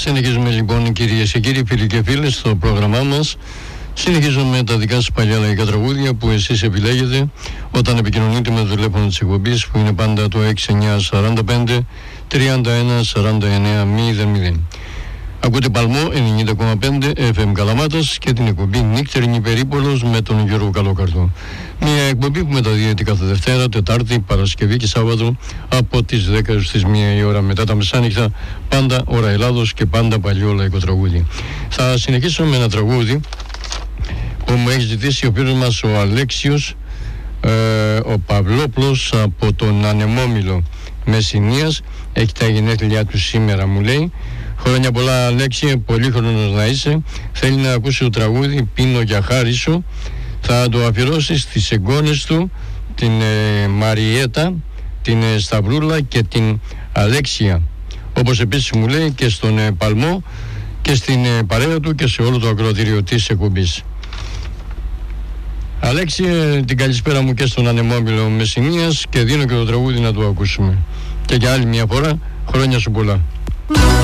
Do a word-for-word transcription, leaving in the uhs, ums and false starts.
Συνεχίζουμε λοιπόν, κυρίες και κύριοι, φίλοι και φίλες, στο πρόγραμμά μας. Συνεχίζουμε τα δικά σας παλιά λαϊκά τραγούδια που εσείς επιλέγετε όταν επικοινωνείτε με το τηλέφωνο της εκπομπής, που είναι πάντα το έξι εννιά σαράντα πέντε τριάντα ένα σαράντα εννέα μηδέν μηδέν. Ακούτε Παλμό ενενήντα κόμμα πέντε εφ εμ Καλαμάτας και την εκπομπή Νύχτερινη Περίπολος με τον Γιώργο Καλόκαρδο. Μια εκπομπή που μεταδίδεται κάθε Δευτέρα, Τετάρτη, Παρασκευή και Σάββατο από τις δέκα στις μία η ώρα μετά τα μεσάνυχτα, πάντα ώρα Ελλάδος και πάντα παλιό λαϊκό τραγούδι. Θα συνεχίσω με ένα τραγούδι που μου έχει ζητήσει ο φίλος μας ο Αλέξιος, ε, ο Παυλόπλος από τον Ανεμόμυλο Μεσσηνίας. Έχει τα γενέθλιά του σήμερα, μου λέει. Χρόνια πολλά, Αλέξη, πολύχρονος να είσαι. Θέλει να ακούσει το τραγούδι «Πίνω για χάρη σου». Θα το αφιερώσει στις εγγόνες του, την ε, Μαριέτα, την ε, Σταυρούλα και την Αλέξια. Όπως επίσης μου λέει και στον ε, Παλμό και στην ε, παρέα του και σε όλο το ακροατήριο της εκπομπής. Αλέξη, ε, την καλησπέρα μου και στον Ανεμόμυλο Μεσσηνίας και δίνω και το τραγούδι να το ακούσουμε. Και για άλλη μια φορά, χρόνια σου πολλά.